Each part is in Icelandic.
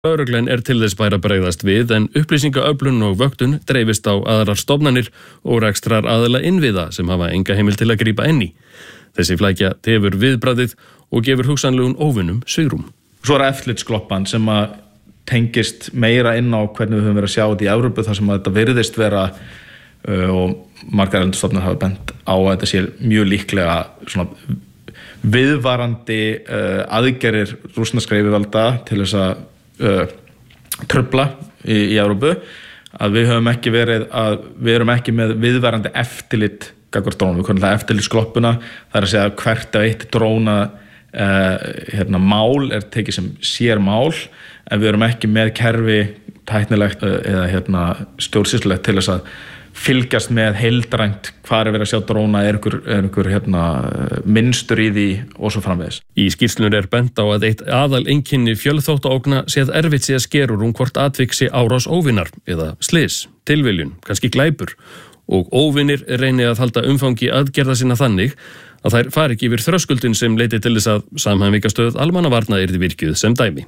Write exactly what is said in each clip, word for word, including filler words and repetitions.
Lögreglan er til þess bæra bregðast við en upplýsingaöflun og vöktun dreifist á aðrar stofnanir og rekstrar aðila innviða sem hafa enga heimild til að grípa inn í. Þessi flækja tefur viðbragðið og gefur hugsanlegum óvinum svigrúm. Svo er eftirlitsgloppan sem að tengist meira inn á hvernig við höfum verið að sjá þetta í Evrópu þar sem að þetta virðist vera uh, og margar erlendu stofnanir hafa bent á að þetta sé mjög líklega svona viðvarandi uh, aðgerðir rússneskra yfirvalda til þess að Uh, trufla í, í Evrópu að við höfum ekki verið að við erum ekki með viðvarandi eftirlit gagnvart drónum, við konum það eftirlitsgloppuna það er að segja hvert af eitt dróna uh, hérna, mál er tekið sem sér mál en við erum ekki með kerfi tæknilegt uh, eða hérna, stjórnsýslulegt til þess að fylgjast með heildrænt hvað er verið að sjá dróna, er einhver, er einhver hérna, minnstur í því og svo framvegis. Í skýrslunum er bent á að eitt aðal einkenni fjölþáttaógna sé að erfitt sé að skera úr um hvort atvik sé árás óvinar eða slys, tilviljun, kannski glæpur og óvinir reyni að halda umfangi aðgerða sinna þannig að þær fari ekki yfir þröskuldin sem leiti til þess að samhæfingastöð almannavarna yrði virkjuð sem dæmi.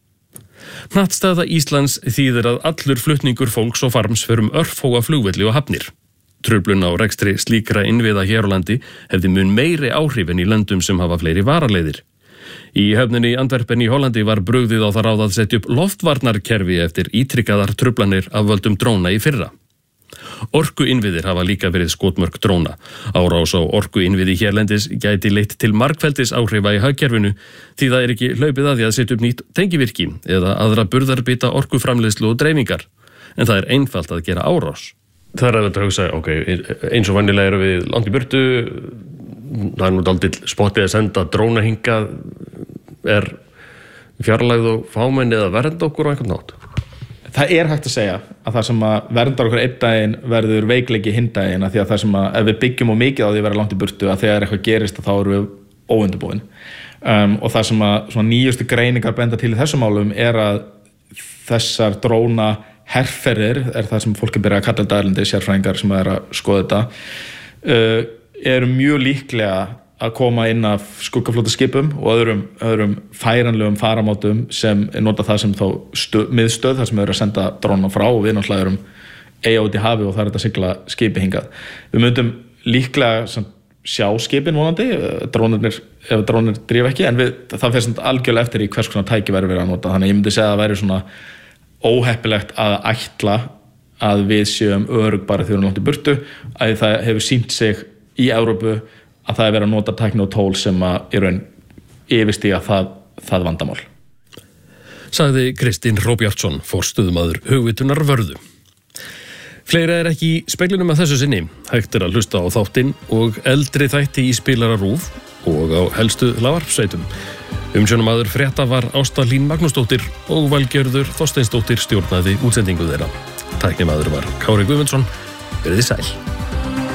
Hnattstaða Íslands þýðir að allur flutningur fólks og farms fer um örfóa flugvelli og hafnir. Truflun á rekstri slíkra innviða hér á landi hefði mun meiri áhrif en í löndum sem hafa fleiri varaleiðir. Í höfninni í Antwerpen í Hollandi var brugðið á það ráð að setja upp loftvarnarkerfi eftir ítrikaðar truflanir af völdum dróna í fyrra. Orkuinnviðir hafa líka verið skotmörk dróna. Árás á orkuinnviði hérlendis gæti leitt til margfeldis áhrifa í hagkerfinu því það er ekki hlaupið að því að setja upp nýtt tengivirki eða aðra burðarbita orkuframleiðslu og dreifingar. En það er einfalt að gera árás. Það er að hugsa, ok, eins og vannilega eru við langt í burtu, það er nú dálítill spottið að senda dróna hingað, er fjarlægð og fámenn eða vernda okkur á einhvern nátt? Það er hægt að segja að það sem að verndar okkur einn daginn verður veikleiki hinn daginn að því að það sem að ef við byggjum og mikið á því að vera langt í burtu að þegar eitthvað gerist að þá erum við óundirbúin um, og það sem að svona nýjustu greiningar benda til í þessum málum er að þessar dróna herferðir er það sem fólk er byrjað að kalla þetta erlendi sérfræðingar sem er að skoða þetta uh, eru mjög líklega að koma inn af skuggaflótaskipum og öðrum, öðrum færanlegum faramátum sem nota það sem þá stöð, miðstöð þar sem við erum að senda dróna frá og við náttúrulega erum eiga út í hafi og það er þetta að sigla skipi hingað. Við myndum líklega sem, sjá skipin vonandi drónarnir, ef drónir drífa ekki en við, það fer svona algjörlega eftir í hvers konar tæki verður verið að nota þannig ég myndi segja að það væri svona óheppilegt að ætla að við séum örugg bara þegar við erum langt í burtu að það hefur sýnt sig í Evrópu að það er verið að nota tækni og tól sem að í raun yfirstíga það, það vandamál. Sagði Kristinn Hróbjartsson, forstöðumaður Hugvitunar Vörðu. Fleira er ekki í speglinum að þessu sinni. Hægt er að hlusta á þáttinn og eldri þætti í Spilara RÚV og á helstu hlaðvarpssveitum. Umsjónarmaður frétta var Ásta Hlín Magnúsdóttir og Valgerður Þorsteinsdóttir stjórnaði útsendingu þeirra. Tæknimaður var Kári Guðmundsson. Verið þið sæl.